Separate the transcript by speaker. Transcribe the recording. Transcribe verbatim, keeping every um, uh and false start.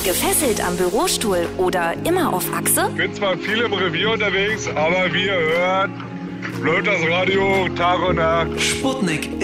Speaker 1: Gefesselt am Bürostuhl oder immer auf Achse?
Speaker 2: Ich bin zwar viel im Revier unterwegs, aber wir hören blöd das Radio Tag und Nacht.
Speaker 3: Sputnik